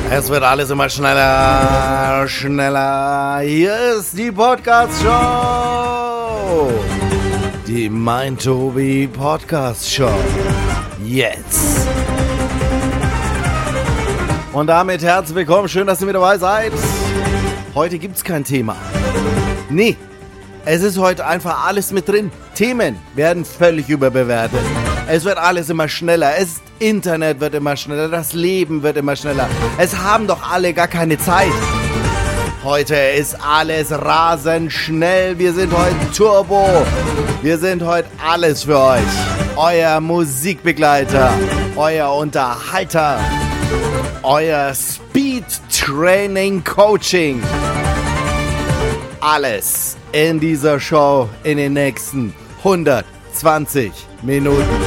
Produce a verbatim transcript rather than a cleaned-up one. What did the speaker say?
Es wird alles immer schneller, schneller. Hier ist die Podcast-Show. Die Mein Tobi Podcast-Show. Jetzt. Und damit herzlich willkommen. Schön, dass ihr mit dabei seid. Heute gibt's kein Thema. Nee, es ist heute einfach alles mit drin. Themen werden völlig überbewertet. Es wird alles immer schneller. Das Internet wird immer schneller. Das Leben wird immer schneller. Es haben doch alle gar keine Zeit. Heute ist alles rasend schnell. Wir sind heute Turbo. Wir sind heute alles für euch. Euer Musikbegleiter. Euer Unterhalter. Euer Speed Training Coaching. Alles in dieser Show in den nächsten hundertzwanzig Minuten.